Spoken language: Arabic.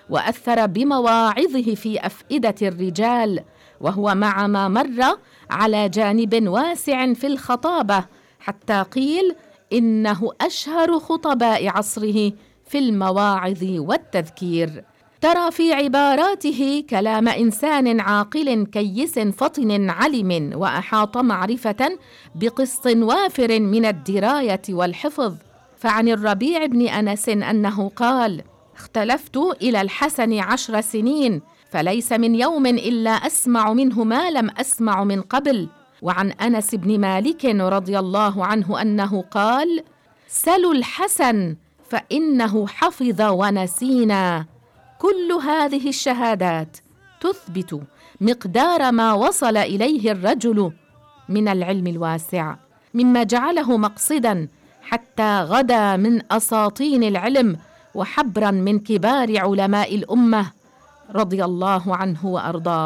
وأثر بمواعظه في أفئدة الرجال، وهو مع ما مر على جانب واسع في الخطابة، حتى قيل إنه أشهر خطباء عصره في المواعظ والتذكير. ترى في عباراته كلام إنسان عاقل كيس فطن علم، وأحاط معرفة بقسط وافر من الدراية والحفظ. فعن الربيع بن أنس أنه قال: اختلفت إلى الحسن 10 سنين، فليس من يوم إلا أسمع منه ما لم أسمع من قبل. وعن أنس بن مالك رضي الله عنه أنه قال: سلوا الحسن فإنه حفظ ونسينا. كل هذه الشهادات تثبت مقدار ما وصل إليه الرجل من العلم الواسع، مما جعله مقصدا حتى غدا من أساطين العلم وحبرا من كبار علماء الأمة رضي الله عنه وأرضاه.